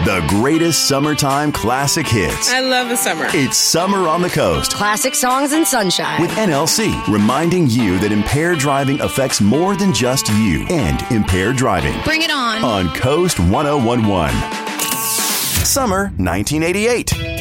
The greatest summertime classic hits. I love the summer. It's Summer on the Coast. Classic songs and sunshine. With NLC, reminding you that impaired driving affects more than just you and impaired driving. Bring it on. On Coast 1011. Summer 1988.